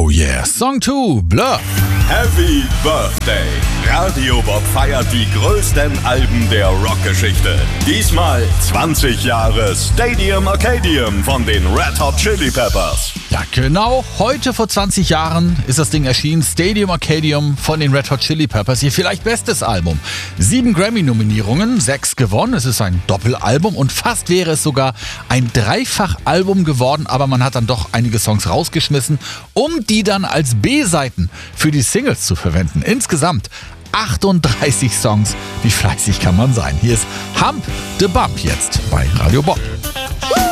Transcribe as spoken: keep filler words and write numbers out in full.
Oh yeah, Song two, Blur. Happy Birthday! Radio Bob feiert die größten Alben der Rockgeschichte. Diesmal zwanzig Jahre Stadium Arcadium von den Red Hot Chili Peppers. Ja, genau. Heute vor zwanzig Jahren ist das Ding erschienen. Stadium Arcadium von den Red Hot Chili Peppers. Ihr vielleicht bestes Album. Sieben Grammy-Nominierungen, sechs gewonnen. Es ist ein Doppelalbum und fast wäre es sogar ein Dreifach-Album geworden. Aber man hat dann doch einige Songs rausgeschmissen, um die dann als B-Seiten für die Singles zu verwenden. Insgesamt achtunddreißig Songs. Wie fleißig kann man sein? Hier ist Hump the Bump jetzt bei Radio Bob.